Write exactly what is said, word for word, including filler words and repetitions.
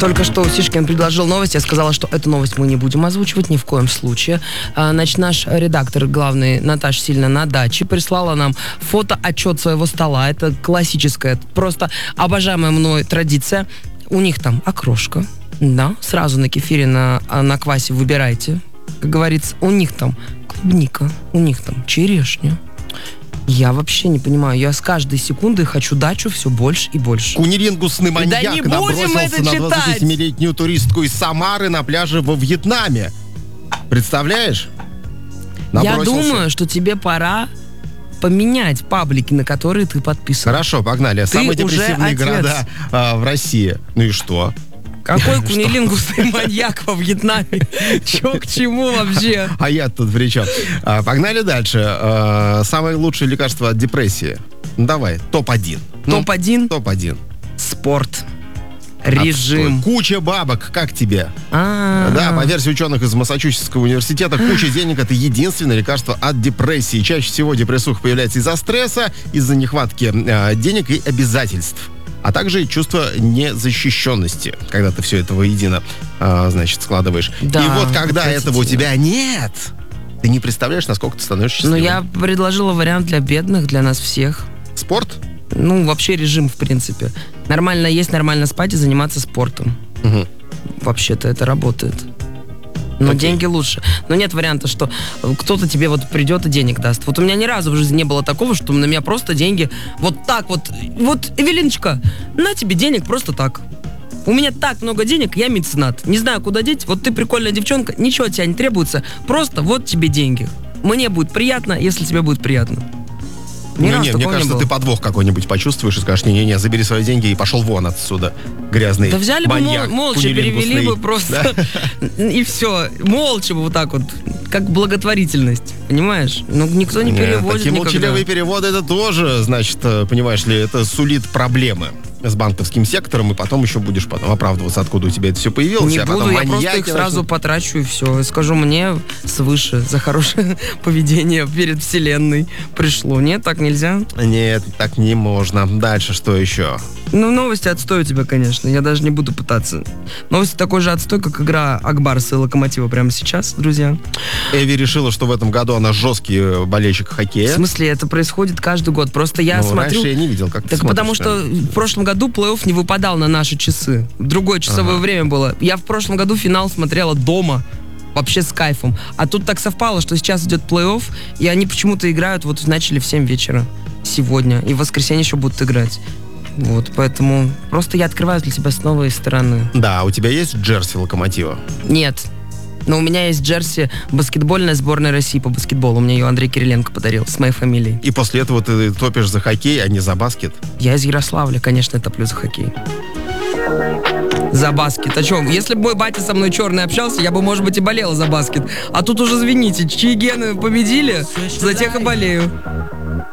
Только что Сишкин предложил новость, я сказала, что эту новость мы не будем озвучивать ни в коем случае. А, значит, наш редактор главный Наташа Сильна на даче прислала нам фото-отчет своего стола. Это классическая, просто обожаемая мной традиция. У них там окрошка, да, сразу на кефире, на, на квасе выбирайте. Как говорится, у них там клубника, у них там черешня. Я вообще не понимаю. Я с каждой секундой хочу дачу все больше и больше. Кунилингусный маньяк да не набросился на двадцатисемилетнюю туристку из Самары на пляже во Вьетнаме. Представляешь? Набросился. Я думаю, что тебе пора поменять паблики, на которые ты подписан. Хорошо, погнали. Ты Самые депрессивные города а, в России. Ну и что? Какой кунилингусный маньяк во Вьетнаме? Чё к чему вообще? А я тут при чем? А, погнали дальше. А, самое лучшее лекарство от депрессии. Ну, давай, топ один. топ один? топ один. Спорт. Режим. Отстой. Куча бабок, как тебе? А-а-а. Да, по версии ученых из Массачусетского университета, куча денег — это единственное лекарство от депрессии. Чаще всего депрессуха появляется из-за стресса, из-за нехватки э, денег и обязательств, а также чувство незащищенности, когда ты все это воедино, э, значит, складываешь. Да, и вот когда этого у тебя тебя нет, ты не представляешь, насколько ты становишься счастливым. Ну, я предложила вариант для бедных, для нас всех. Спорт? Ну, вообще режим, в принципе. Нормально есть, нормально спать и заниматься спортом. Угу. Вообще-то это работает. Но Окей. деньги лучше. Но нет варианта, что кто-то тебе вот придет и денег даст. Вот у меня ни разу в жизни не было такого, что на меня просто деньги вот так вот. Вот, Эвелиночка, на тебе денег просто так. У меня так много денег, я меценат. Не знаю, куда деть. Вот ты прикольная девчонка, ничего от тебя не требуется. Просто вот тебе деньги. Мне будет приятно, если тебе будет приятно. Ни ну, разу не, мне такого не кажется, было. ты подвох какой-нибудь почувствуешь и скажешь: не-не-не, забери свои деньги и пошел вон отсюда, грязный Да взяли маньяк, бы, мол, молча кунилингусный. перевели бы просто, да? И все. Молча бы вот так вот, как благотворительность, понимаешь? Ну, никто не переводит Такие никогда. молчаливые переводы, это тоже, значит, понимаешь ли, это сулит проблемы с банковским сектором, и потом еще будешь потом оправдываться, откуда у тебя это все появилось. Не а буду, потом я просто их начнут. сразу потрачу и все. Скажу, мне свыше за хорошее поведение перед вселенной пришло. Нет, так нельзя? Нет, так не можно. Дальше что еще? Ну, новости отстой у тебя, конечно. Я даже не буду пытаться. Новости такой же отстой, как игра Акбарса и Локомотива прямо сейчас, друзья. Эви решила, что в этом году она жесткий болельщик хоккея. В смысле, это происходит каждый год. Просто я ну, смотрю... раньше я не видел, как ты Так смотришь, потому что да? в прошлом году плей-офф не выпадал на наши часы. Другое часовое Ага. время было. Я в прошлом году финал смотрела дома. Вообще с кайфом. А тут так совпало, что сейчас идет плей-офф, и они почему-то играют, вот начали в семь вечера сегодня. И в воскресенье еще будут играть. Вот, поэтому просто я открываю для себя с новой стороны. Да, у тебя есть джерси Локомотива? Нет. Но у меня есть джерси баскетбольная сборная России по баскетболу. Мне ее Андрей Кириленко подарил с моей фамилией. И после этого ты топишь за хоккей, а не за баскет? Я из Ярославля, конечно, топлю за хоккей. За баскет. А что, если бы мой батя со мной черный общался, я бы, может быть, и болела за баскет. А тут уже, извините, чьи гены победили, за тех и болею.